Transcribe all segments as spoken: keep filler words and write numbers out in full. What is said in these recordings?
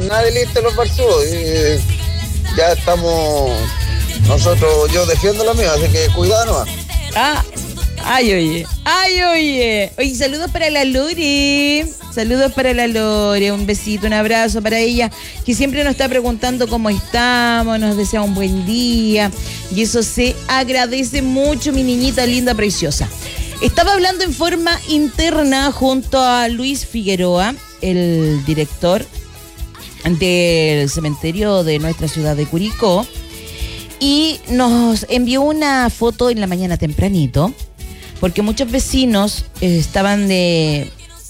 nada de listo los Barzúos. Eh, ya estamos nosotros, yo defiendo lo mío, así que cuidado nomás. Ah, ay, oye, ay, oye. Oye, saludos para la Lore. Saludos para la Lore. Un besito, un abrazo para ella, que siempre nos está preguntando cómo estamos, nos desea un buen día. Y eso se agradece mucho, mi niñita linda, preciosa. Estaba hablando en forma interna junto a Luis Figueroa, el director del cementerio de nuestra ciudad de Curicó, y nos envió una foto en la mañana tempranito, porque muchos vecinos eh, estaban de,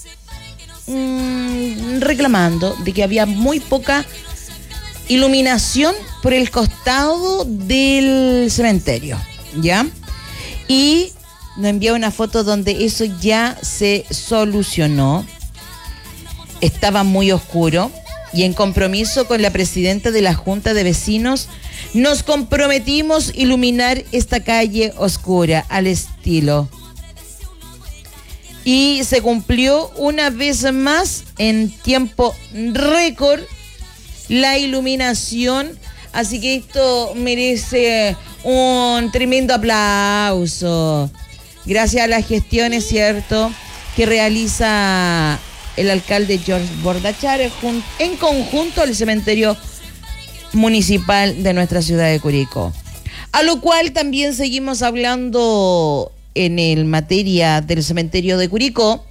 mmm, reclamando de que había muy poca iluminación por el costado del cementerio, ¿ya? Y nos envió una foto donde eso ya se solucionó. Estaba muy oscuro y en compromiso con la presidenta de la Junta de Vecinos nos comprometimos a iluminar esta calle oscura al estilo. Y se cumplió una vez más en tiempo récord la iluminación, así que esto merece un tremendo aplauso. Gracias a las gestiones, ¿cierto?, que realiza el alcalde George Bordachar en conjunto al cementerio municipal de nuestra ciudad de Curicó. A lo cual también seguimos hablando en el materia del cementerio de Curicó.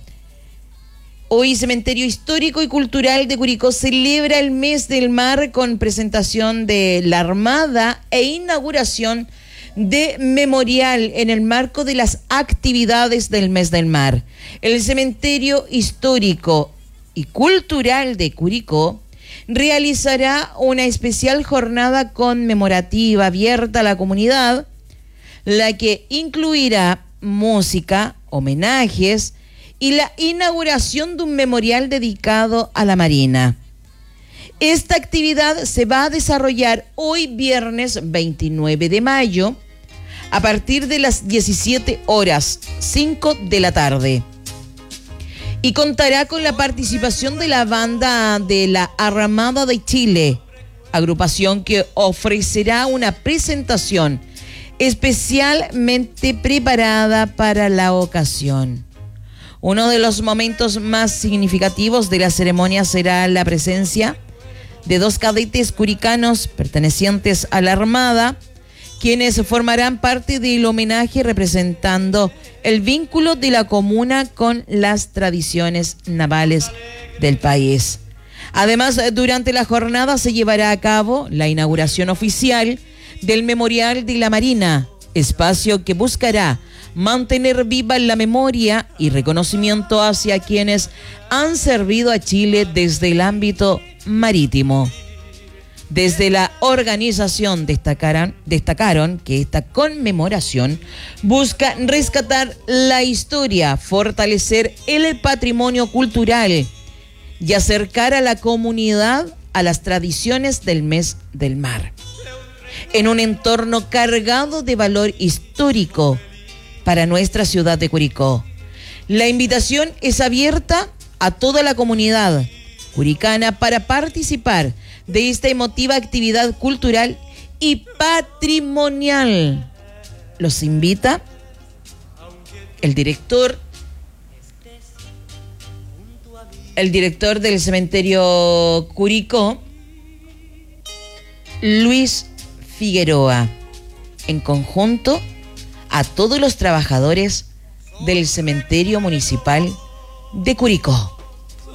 Hoy Cementerio Histórico y Cultural de Curicó celebra el Mes del Mar con presentación de la Armada e inauguración de memorial en el marco de las actividades del Mes del Mar. El Cementerio Histórico y Cultural de Curicó realizará una especial jornada conmemorativa abierta a la comunidad, la que incluirá música, homenajes y la inauguración de un memorial dedicado a la Marina. Esta actividad se va a desarrollar hoy viernes veintinueve de mayo a partir de las diecisiete horas, cinco de la tarde. Y contará con la participación de la banda de la Armada de Chile, agrupación que ofrecerá una presentación especialmente preparada para la ocasión. Uno de los momentos más significativos de la ceremonia será la presencia de dos cadetes curicanos pertenecientes a la Armada, quienes formarán parte del homenaje representando el vínculo de la comuna con las tradiciones navales del país. Además, durante la jornada se llevará a cabo la inauguración oficial del Memorial de la Marina, espacio que buscará mantener viva la memoria y reconocimiento hacia quienes han servido a Chile desde el ámbito marítimo. Desde la organización destacaron, destacaron que esta conmemoración busca rescatar la historia, fortalecer el patrimonio cultural y acercar a la comunidad a las tradiciones del Mes del Mar, en un entorno cargado de valor histórico para nuestra ciudad de Curicó. La invitación es abierta a toda la comunidad curicana para participar de esta emotiva actividad cultural y patrimonial. Los invita el director, el director del cementerio Curicó, Luis Figueroa, en conjunto a todos los trabajadores del cementerio municipal de Curicó.